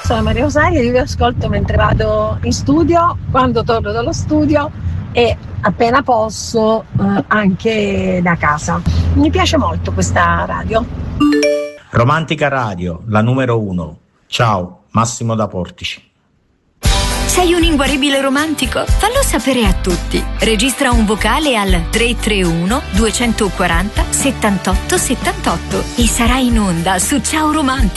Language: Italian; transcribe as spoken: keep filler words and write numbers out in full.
sono Maria Rosaria, io vi ascolto mentre vado in studio, quando torno dallo studio e appena posso eh, anche da casa. Mi piace molto questa radio. Romantica Radio, la numero uno. Ciao, Massimo da Portici. Sei un inguaribile romantico? Fallo sapere a tutti. Registra un vocale al tre tre uno due quattro zero settantotto settantotto e sarai in onda su Ciao Romantico.